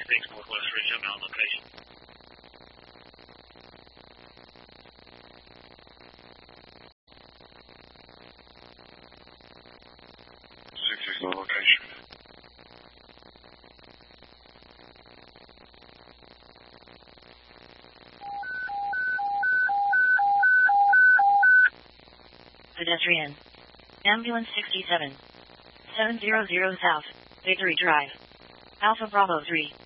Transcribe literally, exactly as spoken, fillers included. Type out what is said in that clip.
six Northwest Ridge, I'm on location. six six on location. Pedestrian. Ambulance sixty-seven. seven hundred South, Victory Drive. Alpha Bravo three.